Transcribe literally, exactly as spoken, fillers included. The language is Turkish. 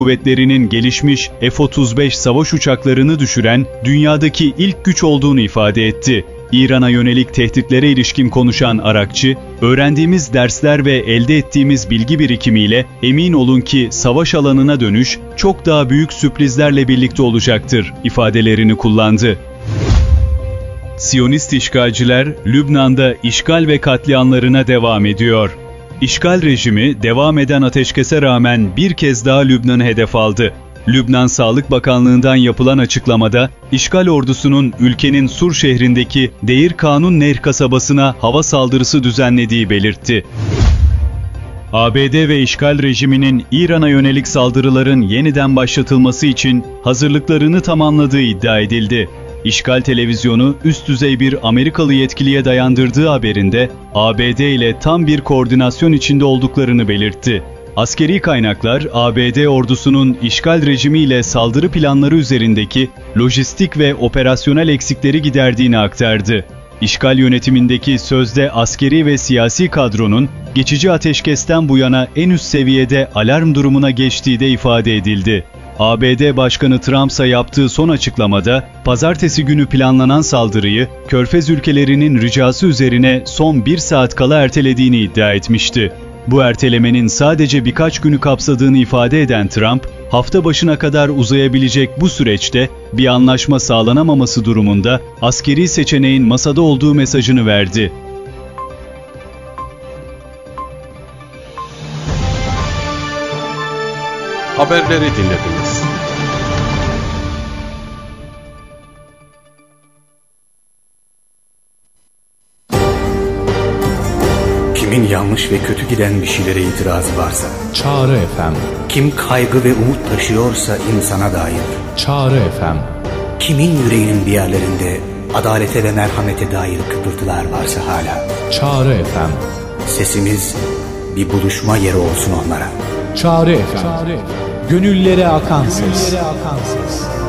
Kuvvetlerinin gelişmiş F otuz beş savaş uçaklarını düşüren dünyadaki ilk güç olduğunu ifade etti. İran'a yönelik tehditlere ilişkin konuşan Arakçı, öğrendiğimiz dersler ve elde ettiğimiz bilgi birikimiyle emin olun ki savaş alanına dönüş çok daha büyük sürprizlerle birlikte olacaktır ifadelerini kullandı. Siyonist işgalciler Lübnan'da işgal ve katliamlarına devam ediyor. İşgal rejimi devam eden ateşkese rağmen bir kez daha Lübnan'ı hedef aldı. Lübnan Sağlık Bakanlığı'ndan yapılan açıklamada, işgal ordusunun ülkenin Sur şehrindeki Deir Kanun Nehr kasabasına hava saldırısı düzenlediği belirtti. A B D ve işgal rejiminin İran'a yönelik saldırıların yeniden başlatılması için hazırlıklarını tamamladığı iddia edildi. İşgal televizyonu üst düzey bir Amerikalı yetkiliye dayandırdığı haberinde A B D ile tam bir koordinasyon içinde olduklarını belirtti. Askeri kaynaklar A B D ordusunun işgal rejimiyle saldırı planları üzerindeki lojistik ve operasyonel eksikleri giderdiğini aktardı. İşgal yönetimindeki sözde askeri ve siyasi kadronun geçici ateşkesten bu yana en üst seviyede alarm durumuna geçtiği de ifade edildi. A B D Başkanı Trump ise yaptığı son açıklamada, pazartesi günü planlanan saldırıyı Körfez ülkelerinin ricası üzerine son bir saat kala ertelediğini iddia etmişti. Bu ertelemenin sadece birkaç günü kapsadığını ifade eden Trump, hafta başına kadar uzayabilecek bu süreçte bir anlaşma sağlanamaması durumunda askeri seçeneğin masada olduğu mesajını verdi. Haberleri dinlediniz. Kimin yanlış ve kötü giden bir şeylere itirazı varsa, Çağrı F M. Kim kaygı ve umut taşıyorsa insana dair, Çağrı F M. Kimin yüreğinin bir yerlerinde adalete ve merhamete dair kıpırtılar varsa hala, Çağrı F M. Sesimiz bir buluşma yeri olsun onlara. Çağrı F M. Gönüllere akan ses.